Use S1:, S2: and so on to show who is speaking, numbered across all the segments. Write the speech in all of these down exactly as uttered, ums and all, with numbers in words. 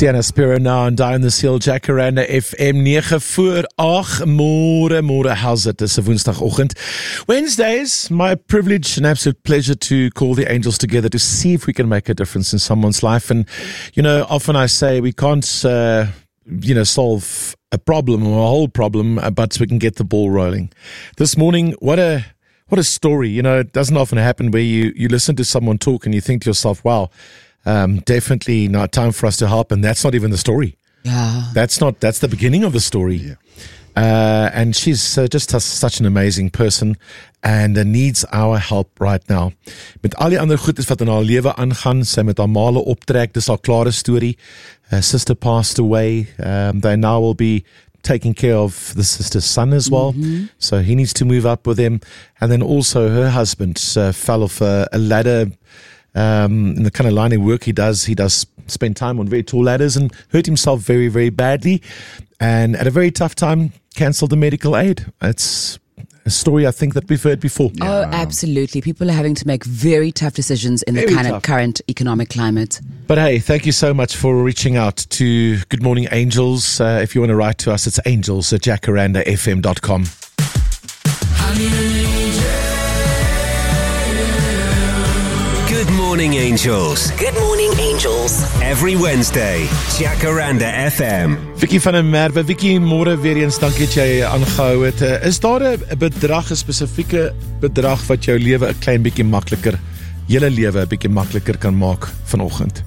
S1: Sienna Spiro now and Down the Seal, Jacaranda F M nine voor agt. Môre, môre, how's it? Dis 'n Woensdagoggend. Wednesdays, my privilege and absolute pleasure to call the angels together to see if we can make a difference in someone's life. And, you know, often I say we can't, uh, you know, solve a problem or a whole problem, but we can get the ball rolling. This morning, what a what a story. You know, it doesn't often happen where you, you listen to someone talk and you think to yourself, wow, Um, definitely not time for us to help, and that's not even the story.
S2: Yeah,
S1: that's not. That's the beginning of the story.
S3: Yeah.
S1: Uh, and she's uh, just a, such an amazing person, and uh, needs our help right now. Met al die ander goedes wat in haar lewe aangaan, sy met haar male optrek, dis al klare storie. Her sister passed away. Um, they now will be taking care of the sister's son as well. Mm-hmm. So he needs to move up with him, and then also her husband uh, fell off a, a ladder. Um, in the kind of line of work he does, he does spend time on very tall ladders and hurt himself very, very badly. And at a very tough time, cancelled the medical aid. It's a story I think that we've heard before.
S2: Yeah. Oh, absolutely. People are having to make very tough decisions in the
S1: very
S2: kind
S1: tough.
S2: of current economic climate.
S1: But hey, thank you so much for reaching out to Good Morning Angels. Uh, if you want to write to us, it's angels at jacaranda f m dot com.
S4: Good Morning Angels.
S5: Good Morning Angels.
S4: Every Wednesday, Jacaranda F M.
S1: Vicky van der Merwe, Vicky, môre weer eens, dankie dat jy aangehou het. Is daar 'n bedrag, 'n spesifieke bedrag wat jou lewe 'n klein bietjie makliker, julle lewe 'n bietjie makliker kan maak vanoggend?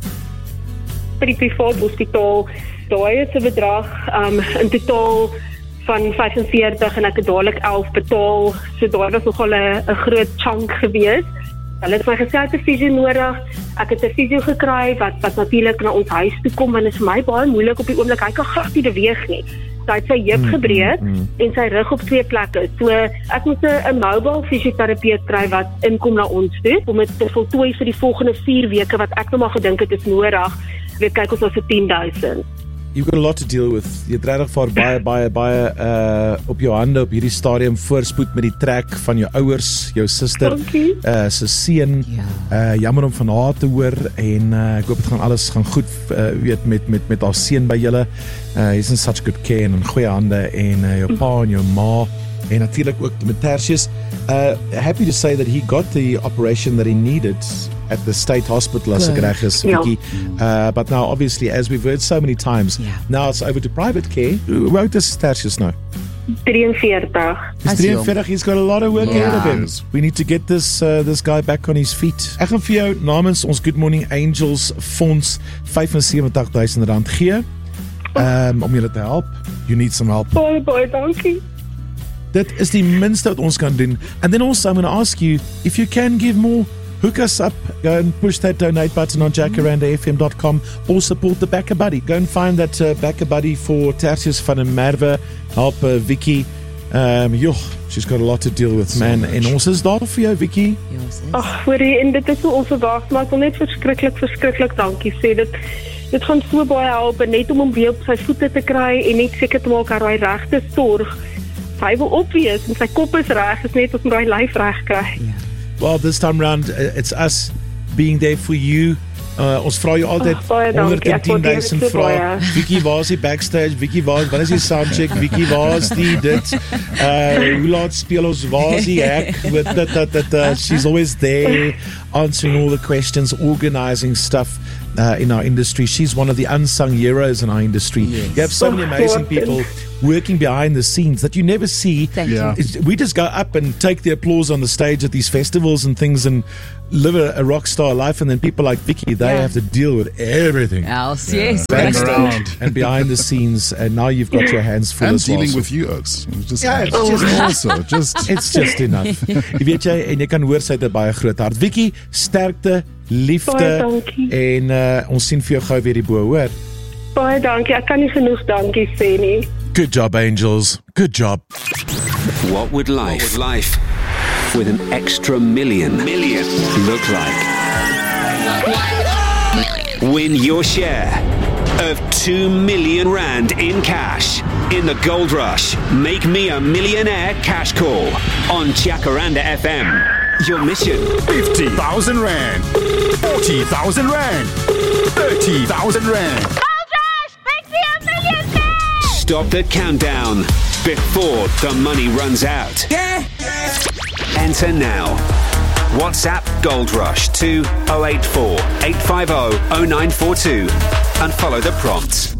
S6: By die privaat hospitaal, daai is 'n bedrag um, in totaal van vyfenveertig en ek het dadelik elf betaal, so daai was nogal 'n 'n groot chunk gewees. Hulle het my gesê ek het 'n fisio nodig. Ek het 'n fisio gekry wat wat natuurlik na ons huis toe kom, want dit is vir my baie moeilik op die oomblik. Hy kan glad nie beweeg nie. So hy het sy heup gebreek mm, mm. en sy rug op twee plekke. So ek moes 'n mobile fisioterapeut kry wat inkom na ons toe om dit te voltooi vir die volgende vier weke wat ek nou maar gedink het is nodig. Weet kyk ons was vir tien duisend.
S1: You've got a lot to deal with. Jy het regtig vir baie baie baie uh op jou hande op hierdie stadium voorspoed met die trek van jou ouers, jou suster, uh se seun. Uh jammer om van haar te hoor en uh ek hoop dit gaan alles gaan goed uh, weet met met met haar seun by julle. Uh he's in such good care en in goeie hande en uh, jou pa en jou ma en natuurlik ook met Tertius. Uh happy to say that he got the operation that he needed at the state hospital as a gracious Vicky. Uh, but now obviously, as we've heard so many times, yeah. now it's over to private care. Hoe oud is Tertius now?
S6: drieënveertig.
S1: He's drieënveertig, he's got a lot of work
S2: yeah.
S1: ahead of him. We need to get this uh, this guy back on his feet. Ek gaan vir jou namens ons Good Morning Angels fonds vyfensewentig duisend rand gee um, om julle te help. You need some help.
S6: Baie baie dankie.
S1: Dit is die minste wat ons kan doen. And then also I'm going to ask you if you can give more. Hook us up, go and push that donate button on jacaranda f m dot com or support the Backer Buddy. Go and find that uh, Backer Buddy for Tertius van der Merwe, help uh, Vicky. Um, joh, she's got a lot to deal with, so man. Much. En ons is daar vir jou, Vicky.
S6: Ag, hoorie, en dit is so onverwags, maar ek wil net verskriklik, verskriklik dankie sê. Dit dit gaan so baie help, net om hom weer op sy voete te kry en net seker te maak hy regte sorg. Hy wil opwees en sy kop is reg, is net om hy lyf reg kry. Yeah.
S1: Well, this time round, uh, it's us being there for you. Uh, ons vra jou altyd
S6: oh,
S1: honderdtien duisend vrae. Vicky, waar is die backstage? Vicky, waar, wat is die soundcheck? Vicky, waar is die dit? Uh, hoe laat speel ons? Waar is die hek? With that, that, that, uh, she's always there answering all the questions, organizing stuff uh, in our industry. She's one of the unsung heroes in our industry. Yes. You have so many amazing people working behind the scenes that you never see.
S2: Thank
S3: yeah.
S2: you.
S1: We just go up and take the applause on the stage at these festivals and things and live a, a rock star life, and then people like Vicky, they yeah. have to deal with everything
S2: else, yes,
S1: backstage and behind the scenes, and now you've got your hands full
S3: and
S1: as
S3: dealing
S1: well.
S3: with you, Oaks. Just,
S1: yeah, it's
S3: oh,
S1: just
S3: also just
S1: it's just enough. Jy weet jy, en jy kan hoor sy het 'n baie groot hart. Vicky, sterkte, liefde en uh, ons sien vir jou gou weer die bo, hoor.
S6: Baie dankie. Ek kan nie genoeg dankie sê nie.
S1: Good job, Angels. Good job.
S4: What would life, what would life with an extra million, million look like? Win your share of two million rand in cash in the Gold Rush. Make me a millionaire cash call on Jacaranda F M. Your mission:
S7: fifty thousand rand, forty thousand rand, thirty thousand rand.
S4: Stop the countdown before the money runs out.
S3: Yeah.
S4: Enter now. WhatsApp Gold Rush to oh eight four, eight five oh, oh nine four two and follow the prompts.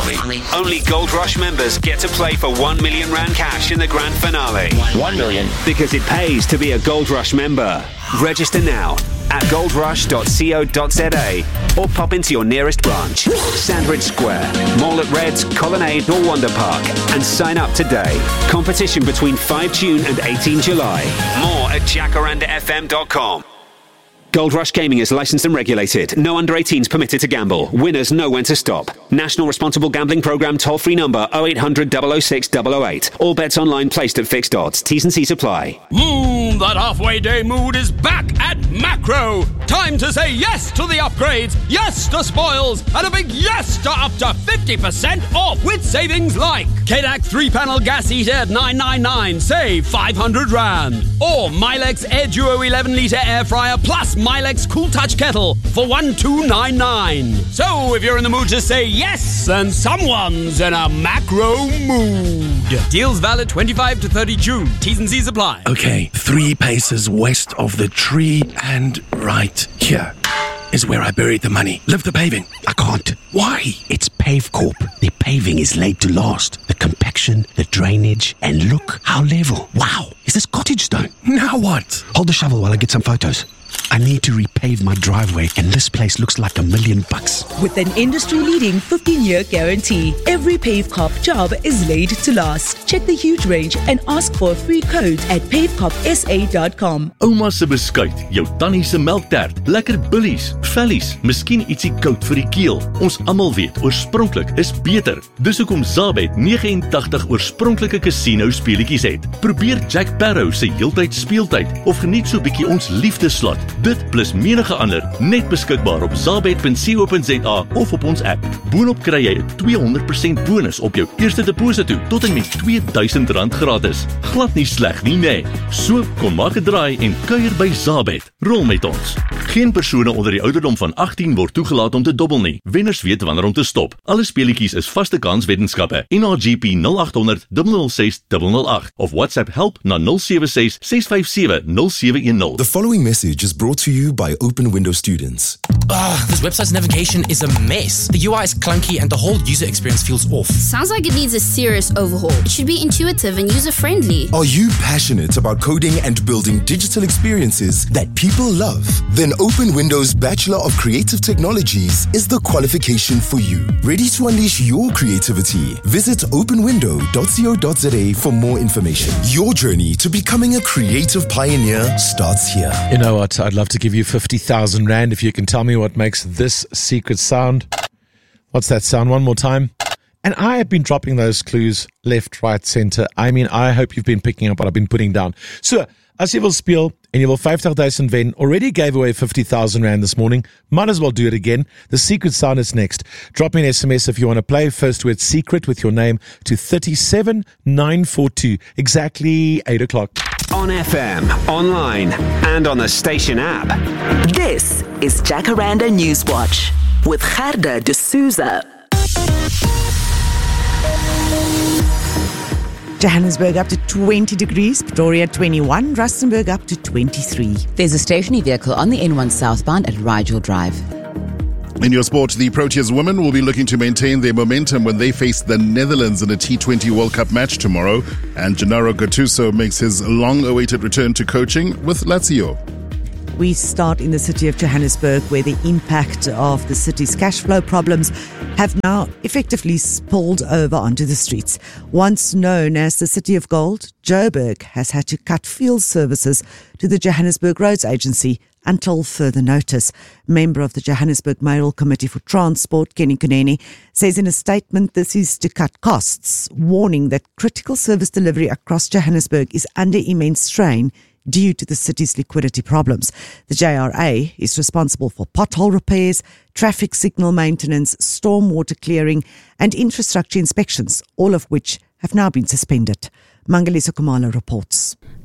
S4: Only Gold Rush members get to play for one million rand cash in the grand finale.
S5: one million.
S4: Because it pays to be a Gold Rush member. Register now at goldrush dot co dot za or pop into your nearest branch, Sandridge Square, Mall at Reds, Colonnade or Wonder Park, and sign up today. Competition between the fifth of June and the eighteenth of July. More at jacaranda f m dot com. Gold Rush Gaming is licensed and regulated. No under eighteens permitted to gamble. Winners know when to stop. National Responsible Gambling Programme toll-free number oh eight hundred, double oh six, double oh eight. All bets online placed at fixed odds. T's and C's apply.
S7: Mmm, that halfway day mood is back at Macro. Time to say yes to the upgrades, yes to spoils, and a big yes to up to fifty percent off with savings like K D A C three-panel gas heater at nine ninety-nine, save five hundred rand. Or Milex Air Duo eleven litre air fryer plus Milex Cool Touch kettle for one two nine nine. So if you're in the mood to say yes, then someone's in a Macro mood. Deals valid twenty-fifth to thirtieth of June. T's and C's apply.
S8: Okay, three paces west of the tree and right here is where I buried the money. Lift the paving.
S9: I can't.
S8: Why?
S9: It's PaveCorp. The paving is laid to last. The compaction, the drainage, and look how level. Wow, is this cottage stone?
S8: Now what?
S9: Hold the shovel while I get some photos. I need to repave my driveway, and this place looks like a million bucks.
S10: With an industry-leading fifteen-year guarantee, every PaveCorp job is laid to last. Check the huge range and ask for a free code at pavecorp s a dot com.
S11: Ouma se beskuit, jou tannie se melktert, lekker bullies, vellies, miskien ietsie koud vir die keel. Ons almal weet, oorspronklik is beter. Dis hoekom Zabet negenentagtig oorspronklike casino speletjies het. Probeer Jack Sparrow se heeltyd speeltyd of geniet so bietjie ons liefdeslot. Dit plus menige ander net beskikbaar op zabet punt co punt za of op ons app. Boonop kry jy 'n twee honderd persent bonus op jou eerste deposito tot en met twee duisend rand gratis. Glad nie sleg nie, nee. So kom maak 'n draai en kuier by Zabet. Rol met ons. Geen persone onder die ouderdom van agttien word toegelaat om te dobbel nie. Wenners weet wanneer om te stop. Alle speletjies is vaste kans weddenskappe. N R G P nul agt honderd, nul nul ses, nul nul agt of WhatsApp help na nul sewe ses, ses vyf sewe, nul sewe een nul.
S12: The following message is brought to you by Open Window students.
S13: Ah, this website's navigation is a mess. The U I is clunky and the whole user experience feels off.
S14: Sounds like it needs a serious overhaul. It should be intuitive and user-friendly.
S12: Are you passionate about coding and building digital experiences that people love? Then Open Windows Bachelor of Creative Technologies is the qualification for you. Ready to unleash your creativity? Visit open window dot co dot za for more information. Your journey to becoming a creative pioneer starts here.
S1: You know what? I'd love to give you fifty thousand rand if you can tell me what makes this secret sound. What's that sound? One more time. And I have been dropping those clues left, right, center. I mean, I hope you've been picking up what I've been putting down. So, as jy wil speel en jy wil fifty thousand wen, already gave away fifty thousand rand this morning. Might as well do it again. The secret sound is next. Drop me an S M S if you want to play. First word secret with your name to three-seven nine four two. Exactly eight o'clock.
S4: On F M, online, and on the station app.
S15: This is Jacaranda Newswatch with Gerda de Souza.
S16: Johannesburg up to twenty degrees, Pretoria twenty-one, Rustenburg up to twenty-three.
S2: There's a stationary vehicle on the N one southbound at Rigel Drive.
S17: In your sport, the Proteas women will be looking to maintain their momentum when they face the Netherlands in a T twenty World Cup match tomorrow. And Gennaro Gattuso makes his long-awaited return to coaching with Lazio.
S16: We start in the city of Johannesburg, where the impact of the city's cash flow problems have now effectively spilled over onto the streets. Once known as the City of Gold, Joburg has had to cut field services to the Johannesburg Roads Agency until further notice. Member of the Johannesburg Mayoral Committee for Transport, Kenny Kunene, says in a statement this is to cut costs, warning that critical service delivery across Johannesburg is under immense strain due to the city's liquidity problems. The J R A is responsible for pothole repairs, traffic signal maintenance, stormwater clearing and infrastructure inspections, all of which have now been suspended. Mangaliso Kumalo reports.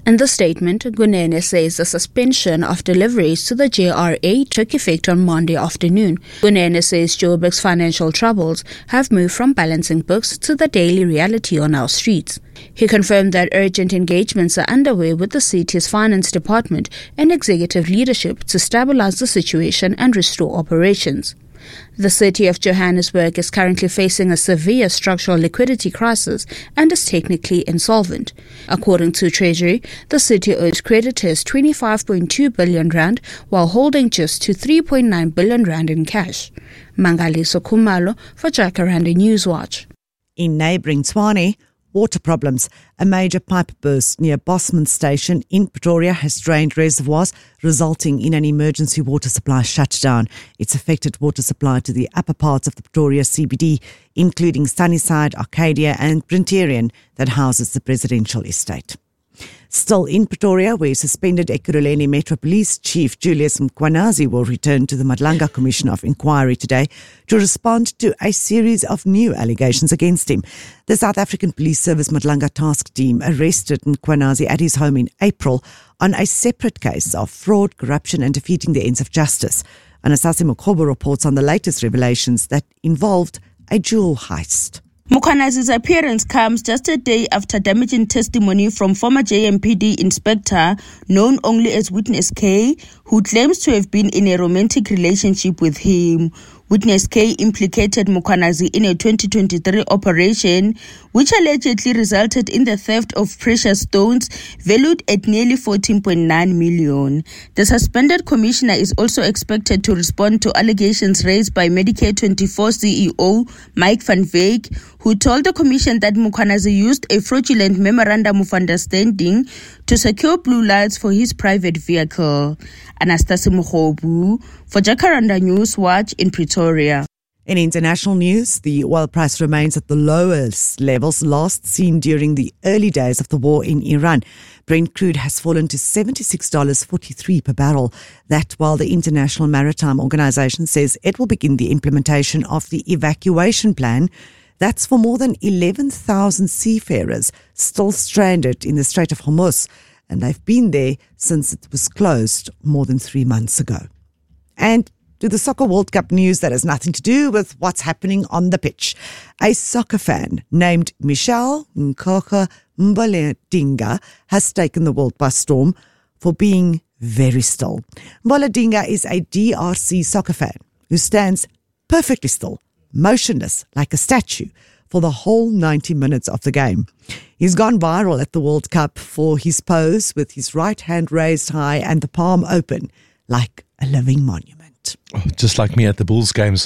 S14: In the statement, Gunene says the suspension of deliveries to the J R A took effect on Monday afternoon. Gunene says Joburg's financial troubles have moved from balancing books to the daily reality on our streets. He confirmed that urgent engagements are underway with the city's finance department and executive leadership to stabilize the situation and restore operations. The city of Johannesburg is currently facing a severe structural liquidity crisis and is technically insolvent. According to Treasury, the city owes creditors twenty-five point two billion rand while holding just to three point nine billion rand in cash. Mangaliso Kumalo for Jacaranda Newswatch.
S16: In neighbouring Tshwane, water problems. A major pipe burst near Bosman Station in Pretoria has drained reservoirs, resulting in an emergency water supply shutdown. It's affected water supply to the upper parts of the Pretoria C B D, including Sunnyside, Arcadia and Brintarian, that houses the presidential estate. Still in Pretoria, where suspended Ekurhuleni Metro Police Chief Julius Mkhwanazi will return to the Madlanga Commission of Inquiry today to respond to a series of new allegations against him. The South African Police Service Madlanga Task Team arrested Mkhwanazi at his home in April on a separate case of fraud, corruption and defeating the ends of justice. Anastasia Mokhobo reports on the latest revelations that involved a jewel heist.
S3: Mkhwanazi's appearance comes just a day after damaging testimony from former J M P D inspector known only as Witness K, who claims to have been in a romantic relationship with him. Witness K implicated Mkhwanazi in a twenty twenty-three operation which allegedly resulted in the theft of precious stones valued at nearly fourteen point nine million. The suspended commissioner is also expected to respond to allegations raised by Medicare twenty-four C E O Mike van Wyk, who told the commission that Mkhwanazi used a fraudulent memorandum of understanding to secure blue lights for his private vehicle. Anastasia Mokhobo for Jacaranda Newswatch in Pretoria.
S16: In international news, the oil price remains at the lowest levels last seen during the early days of the war in Iran. Brent crude has fallen to seventy-six dollars and forty-three cents per barrel. That while the International Maritime Organization says it will begin the implementation of the evacuation plan. That's for more than eleven thousand seafarers still stranded in the Strait of Hormuz. And they've been there since it was closed more than three months ago. And to the Soccer World Cup news that has nothing to do with what's happening on the pitch. A soccer fan named Michelle Nkoko Mboladinga has taken the world by storm for being very still. Mboladinga is a D R C soccer fan who stands perfectly still, motionless like a statue, for the whole ninety minutes of the game. He's gone viral at the World Cup for his pose with his right hand raised high and the palm open like a living monument.
S1: Oh, just like me at the Bulls games.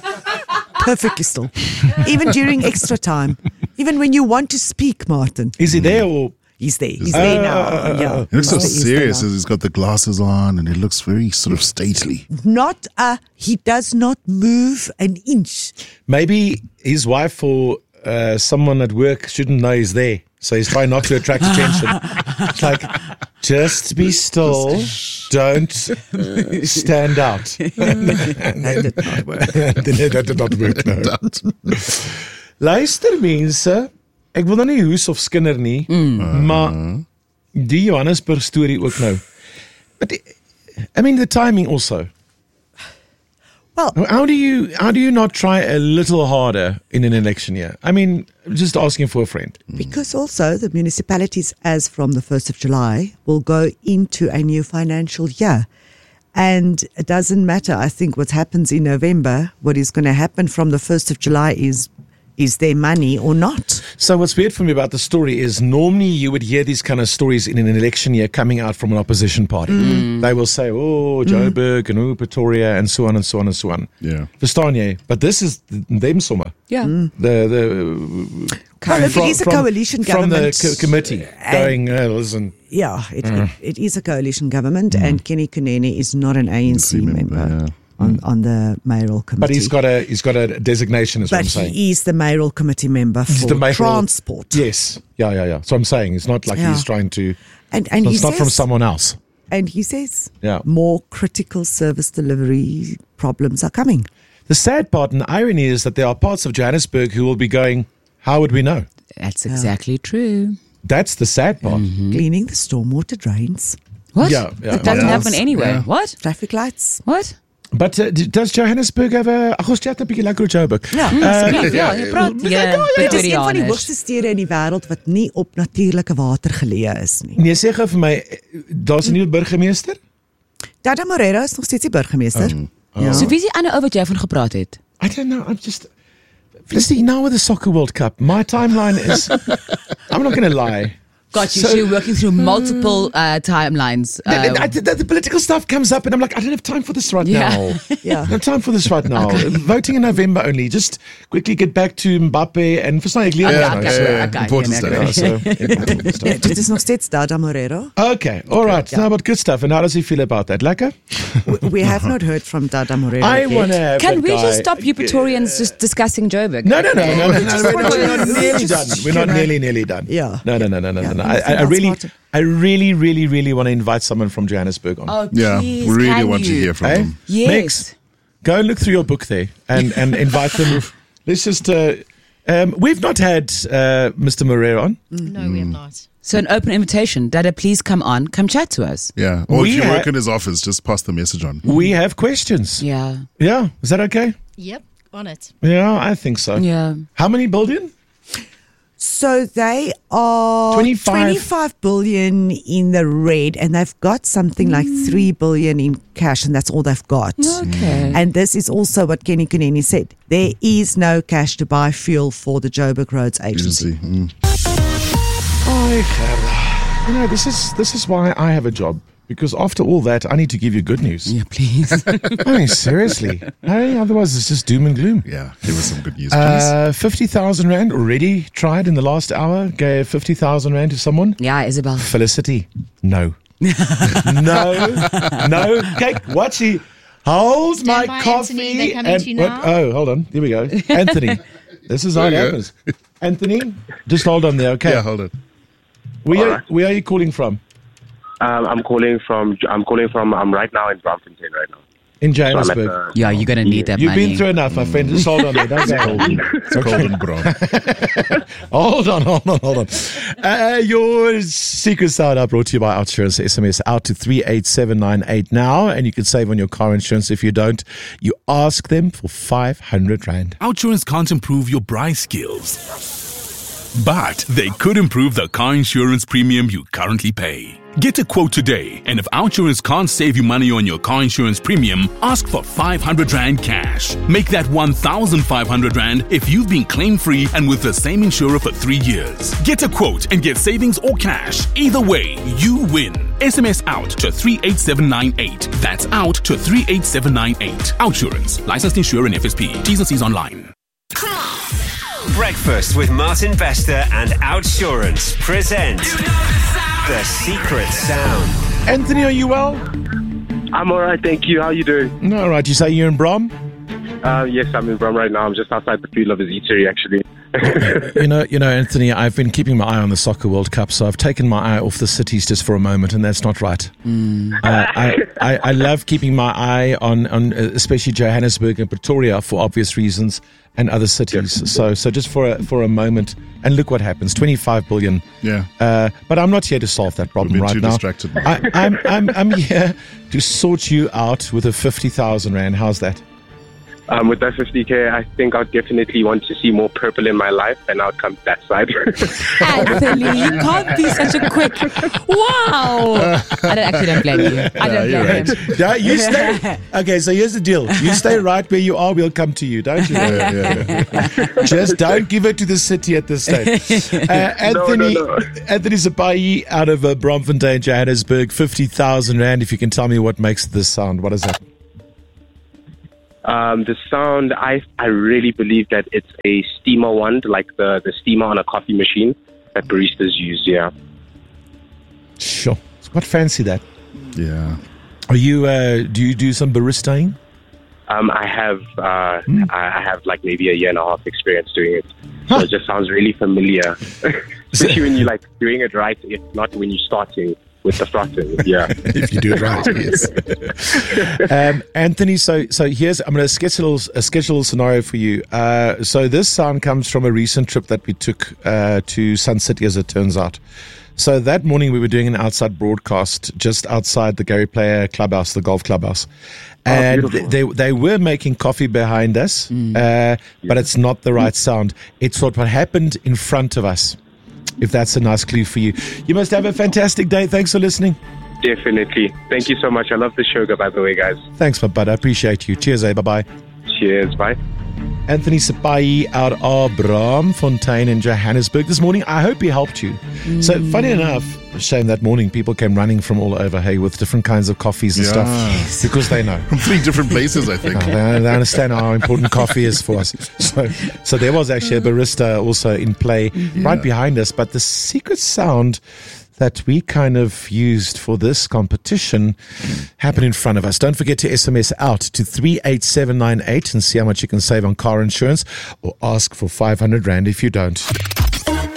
S16: Perfectly still. Even during extra time. Even when you want to speak, Martin.
S1: Is he there or?
S16: He's there. He's there now.
S17: Uh,
S16: yeah.
S17: He looks so
S16: He's
S17: serious
S16: there
S17: as he's got the glasses on and he looks very sort of stately.
S16: Not a, he does not move an inch.
S1: Maybe his wife or uh, someone at work shouldn't know he's there. So he's trying not to attract attention. It's like, just be still. Don't stand out.
S16: That did not work.
S1: That did not work, no. Luister mense, ek wil nou nie hoes of skinder nie, mm. maar die Johannesburg storie ook nou. But I mean the timing also.
S16: Well,
S1: how do you how do you not try a little harder in an election year? I mean, just asking for a friend.
S16: Because also the municipalities, as from the first of July, will go into a new financial year. And it doesn't matter, I think, what happens in November. What is going to happen from the first of July is Is there money or not?
S1: So what's weird for me about the story is normally you would hear these kind of stories in an election year coming out from an opposition party. Mm. They will say, oh, Joburg mm. and oh, Pretoria and so on and so on and so on.
S17: Yeah.
S1: Verstaan jy? But this is them sommer.
S2: Yeah.
S16: Mm.
S1: The, the,
S16: well, from, it is a
S1: from,
S16: coalition government.
S1: From the co- committee going, uh, listen.
S16: Yeah, it,
S1: uh.
S16: it, it is a coalition government mm. and Kenny Kunene is not an A N C member. member. Yeah. On, on the mayoral committee.
S1: But he's got a he's got a designation, is
S16: but
S1: what I'm saying.
S16: But he is the mayoral committee member
S1: he's
S16: for
S1: the mayoral,
S16: transport.
S1: Yes. Yeah, yeah, yeah. So I'm saying it's not like yeah. he's trying to
S16: and, and
S1: it's
S16: he
S1: not
S16: says,
S1: from someone else.
S16: And he says
S1: yeah.
S16: more critical service delivery problems are coming.
S1: The sad part and the irony is that there are parts of Johannesburg who will be going, how would we know?
S2: That's exactly yeah. true.
S1: That's the sad part.
S16: Mm-hmm. Cleaning the stormwater drains.
S2: What?
S1: Yeah, yeah,
S2: that doesn't
S1: yeah.
S2: happen anywhere.
S1: Yeah.
S2: What?
S16: Traffic lights.
S2: What?
S1: But uh, d- does Johannesburg have a... Ag ons chat 'n bietjie lekker oor Joburg.
S16: Ja,
S2: Mm, asseblief, ja, jy praat
S16: Dit
S2: ja,
S16: is een van die
S2: Pretoriaaners.
S16: hoogste stede in die wêreld wat nie op natuurlike water geleë is nie.
S1: Nee, sê gou vir my, daar's 'n nuwe burgemeester?
S16: Dada Moreira is nog steeds die burgemeester.
S1: Um,
S16: ja.
S2: So wie is die ander ou wat jy van gepraat het?
S1: I don't know, I'm just... Listen, now with the Soccer World Cup, my timeline is... I'm not going to lie.
S2: Got you.
S1: So-
S2: So, you're working through multiple uh, timelines.
S1: The,
S2: Uh,
S1: the, I- the, the political stuff comes up and I'm like, I don't have time for this right
S2: Yeah.
S1: now.
S16: Yeah.
S1: I don't have time for this right now. Voting in November only. Just quickly get back to Mbappe and verstaan ek leer
S2: Okay,
S1: nou,
S2: okay,
S1: so-
S2: okay,
S17: important
S2: yeah,
S17: stuff.
S2: okay.
S1: Ja, so, important stuff.
S16: Dit is nog steeds Dada Moreira.
S1: Okay, all right. Now, but good stuff. And how does he feel about that? Lekker?
S16: We have not heard from Dada Moreira
S1: I
S16: yet.
S1: want to have
S2: Can
S1: that
S2: we
S1: guy.
S2: just stop you Pretorians just discussing Joburg?
S1: No, no, no, no, no, no,
S16: Just
S1: we're,
S16: wanna-
S1: we're not nearly done.
S16: just,
S1: We're not
S16: you know.
S1: nearly, nearly done.
S16: Yeah.
S1: No, no, no, no, no,
S16: Yeah,
S1: no. I,
S16: anything
S1: I, I
S16: else,
S1: really,
S16: Martin?
S1: I really, really, really want to invite someone from Johannesburg on.
S2: Oh,
S17: Yeah,
S2: please,
S17: we really
S2: can
S17: want to
S2: you?
S17: hear from
S1: Eh?
S17: them.
S2: Yes.
S1: Mix, go and look through your book there and, and invite them. Let's just, uh, um, we've not had uh, Mister Moreira on.
S5: No, we have not.
S2: So an open invitation. Dada, please come on. Come chat to us.
S17: Yeah. Or
S1: We
S17: if you
S1: ha-
S17: work in his office, just pass the message on.
S1: We have questions.
S2: Yeah.
S1: Yeah, is that okay?
S5: Yep, on it.
S1: Yeah, I think so.
S2: Yeah.
S1: How many billion?
S16: So they are
S1: twenty-five
S16: twenty-five billion in the red, and they've got something like three billion in cash, and that's all they've got.
S2: Okay.
S16: And this is also what Kenny Kuneni said. There is no cash to buy fuel for the Joburg Roads Agency.
S17: Agency. Mm.
S1: Oh, you know, this is this is why I have a job. Because after all that, I need to give you good news.
S2: Yeah, please.
S1: I mean, seriously. Hey, otherwise, it's just doom and gloom.
S17: Yeah, give us some good news, please.
S1: Uh, fifty thousand Rand already tried in the last hour. Gave fifty thousand Rand to someone.
S2: Yeah, Isabel.
S1: Felicity. No. no. No. Cake. Watch he. Hold
S5: Stand
S1: my
S5: by,
S1: coffee.
S5: Anthony, they're coming
S1: and
S5: to you
S1: what?
S5: now.
S1: Oh, hold on. Here we go. Anthony. This is how it
S17: There you
S1: happens. Anthony, just hold on there, okay?
S17: Yeah, hold it.
S1: Where,
S18: All
S1: are,
S18: right.
S1: where are you calling from?
S18: Um, I'm calling from. I'm calling from. I'm right now in Braamfontein right now.
S1: In
S18: So I'm at
S1: Johannesburg.
S18: the-
S2: Yeah, you're going to need that
S1: You've
S2: money.
S1: been through enough, my friend. Just hold on there. Don't go.
S17: It's cold and brown.
S1: Hold on, hold on, hold on. Uh, your secret sound up brought to you by OutSurance. S M S out to three eight seven nine eight now, and you can save on your car insurance. If you don't, you ask them for five hundred Rand.
S19: OutSurance can't improve your braai skills, but they could improve the car insurance premium you currently pay. Get a quote today, and if OutSurance can't save you money on your car insurance premium, ask for five hundred Rand cash. Make that one thousand five hundred Rand if you've been claim-free and with the same insurer for three years. Get a quote and get savings or cash. Either way, you win. S M S out to three eight seven nine eight. That's out to three eight seven nine eight. OutSurance. Licensed insurer and F S P. T's and C's online.
S4: Breakfast with Martin Bester and OutSurance present The Secret Sound.
S1: Anthony, are you well?
S18: I'm all right, thank you. How you doing?
S1: No, all right. You say you're in Brom?
S18: Uh, yes, I'm in Brum right now. I'm just outside the Field Lovers Eatery, actually.
S1: you know, you know, Anthony, I've been keeping my eye on the Soccer World Cup, so I've taken my eye off the cities just for a moment, and that's not right.
S2: Mm.
S1: Uh, I, I, I love keeping my eye on, on uh, especially Johannesburg and Pretoria for obvious reasons, and other cities. Yep. So, so just for a, for a moment, and look what happens: twenty-five billion.
S17: Yeah.
S1: Uh, but I'm not here to solve that problem
S17: We've been
S1: right
S17: too
S1: now.
S17: distracted.
S1: I, I'm, I'm, I'm here to sort you out with a fifty thousand Rand. How's that?
S18: Um, with that fifty K, I think I'd definitely want to see more purple in my life, and I'd come to that side.
S2: Anthony, you can't be such a quick. Wow! I don't actually don't blame you. I don't
S1: Yeah,
S2: blame
S1: you're
S2: him.
S1: right. Yeah, you stay. Okay, so here's the deal. You stay right where you are. We'll come to you, don't you?
S17: Yeah, yeah, yeah.
S1: Just don't give it to the city at this stage. Uh, Anthony,
S18: no, no.
S1: Anthony Zapai out of uh, Braamfontein, Johannesburg, fifty thousand Rand. If you can tell me what makes this sound, what is that?
S18: Um, the sound, I I really believe that it's a steamer wand, like the, the steamer on a coffee machine that baristas use, yeah.
S1: Sure. It's quite fancy, that.
S17: Yeah.
S1: Are you? Uh, do you do some baristaing?
S18: Um, I have uh,
S1: Hmm.
S18: I I have like maybe a year and a half experience doing it. So it just sounds really familiar. Especially when you're like doing it right, if not when you're starting. with the frosting. Yeah,
S1: if you do it right, yes. um, Anthony, so so here's I'm going to schedule a schedule scenario for you. Uh, so this sound comes from a recent trip that we took uh, to Sun City, as it turns out. So that morning we were doing an outside broadcast just outside the Gary Player Clubhouse, the golf clubhouse. And oh, they they were making coffee behind us, mm. uh, yeah. but it's not the right sound. It's what happened in front of us, if that's a nice clue for you. You must have a fantastic day. Thanks for listening.
S18: Definitely. Thank you so much. I love the show, by the way, guys.
S1: Thanks, my bud. I appreciate you. Cheers, eh? Bye-bye.
S18: Cheers. Bye.
S1: Anthony Sipai out of Braamfontein in Johannesburg this morning. I hope he helped you. Mm. So, funny enough, shame that morning people came running from all over, hey, with different kinds of coffees and yeah. stuff. Yes. Because they know.
S17: From three different places, I think.
S1: No, they, they understand how important coffee is for us. So, so there was actually a barista also in play yeah. right behind us. But the secret sound that we kind of used for this competition happened in front of us. Don't forget to S M S out to three eight seven nine eight and see how much you can save on car insurance, or ask for five hundred rand if you don't.